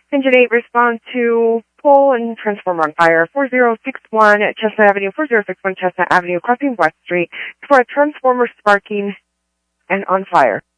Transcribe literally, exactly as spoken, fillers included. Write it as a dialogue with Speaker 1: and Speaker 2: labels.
Speaker 1: Engine eight, respond to pole and transformer on fire. four zero six one Chestnut Avenue, four zero six one Chestnut Avenue, crossing West Street, for a transformer sparking and on fire.